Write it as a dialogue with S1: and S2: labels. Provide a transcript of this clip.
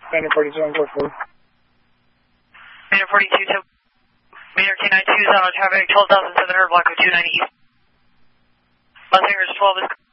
S1: Bandit 42 on board 4.
S2: Bandit 42, so Meter K92 is on traffic 12,700 block of 290 east. Los Angeles 12 is